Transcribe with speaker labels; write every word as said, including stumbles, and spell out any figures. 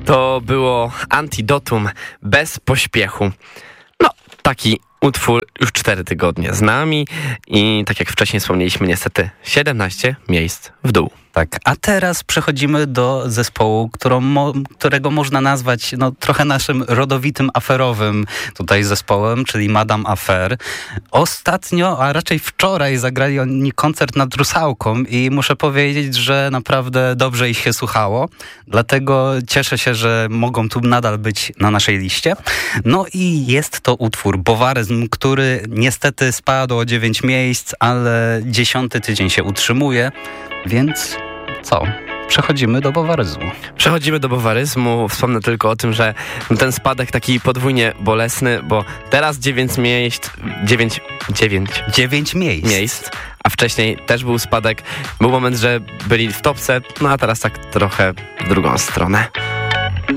Speaker 1: To było Antidotum bez pośpiechu. No, taki utwór już cztery tygodnie z nami i tak jak wcześniej wspomnieliśmy, niestety siedemnaście miejsc w dół.
Speaker 2: Tak, a teraz przechodzimy do zespołu, którą mo, którego można nazwać no, trochę naszym rodowitym aferowym tutaj zespołem, czyli Madame Affair. Ostatnio, a raczej wczoraj zagrali oni koncert nad Rusałką i muszę powiedzieć, że naprawdę dobrze ich się słuchało. Dlatego cieszę się, że mogą tu nadal być na naszej liście. No i jest to utwór Bowaryzm, który niestety spadł o dziewięć miejsc, ale dziesiąty tydzień się utrzymuje, więc co? Przechodzimy do Bowaryzmu.
Speaker 1: Przechodzimy do Bowaryzmu. Wspomnę tylko o tym, że ten spadek taki podwójnie bolesny, bo teraz dziewięć miejsc, dziewięć, dziewięć,
Speaker 2: dziewięć miejsc.
Speaker 1: miejsc, a wcześniej też był spadek. Był moment, że byli w topce, no a teraz tak trochę w drugą stronę.